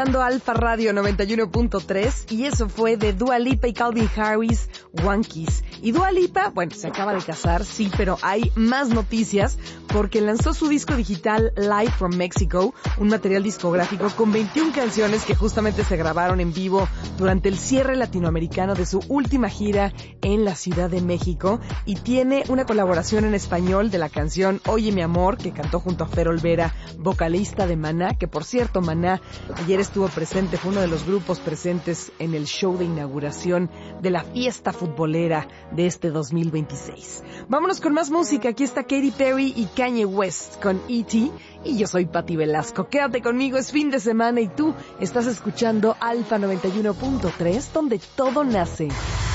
escuchando Alfa Radio 91.3 y eso fue de Dua Lipa y Calvin Harris, One Kiss. Y Dua Lipa, bueno, se acaba de casar, sí, pero hay más noticias porque lanzó su disco digital Live from Mexico, un material discográfico con 21 canciones que justamente se grabaron en vivo durante el cierre latinoamericano de su última gira en la Ciudad de México, y tiene una colaboración en español de la canción Oye mi amor, que cantó junto a Fer Olvera, vocalista de Maná, que por cierto Maná ayer estuvo presente, fue uno de los grupos presentes en el show de inauguración de la fiesta futbolera de este 2026. Vámonos con más música. Aquí está Katy Perry y Kanye West con E.T. y yo soy Pati Velasco. Quédate conmigo, es fin de semana y tú estás escuchando Alfa 91.3, donde todo nace.